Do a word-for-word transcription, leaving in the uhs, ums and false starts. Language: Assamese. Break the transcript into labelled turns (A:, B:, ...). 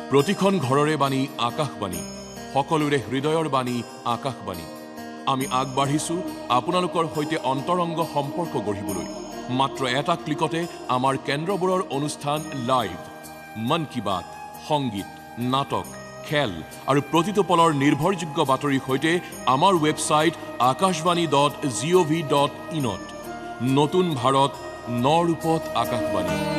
A: প্ৰতিখন ঘৰৰে বাণী আকাশবাণী, সকলোৰে হৃদয়ৰ বাণী আকাশবাণী। আমি আগবাঢ়িছো আপোনালোকৰ সৈতে অন্তৰংগ সম্পৰ্ক গঢ়িবলৈ। মাত্ৰ এটা ক্লিকতে আমাৰ কেন্দ্ৰবোৰৰ অনুষ্ঠান লাইভ, মন কী বাত, সংগীত, নাটক, খেল আৰু প্ৰতিটো পলৰ নিৰ্ভৰযোগ্য বাতৰিৰ সৈতে আমাৰ ৱেবছাইট আকাশবাণী ডট জি অ' ভি ডট ইনত। নতুন ভাৰত, ন ৰূপত আকাশবাণী।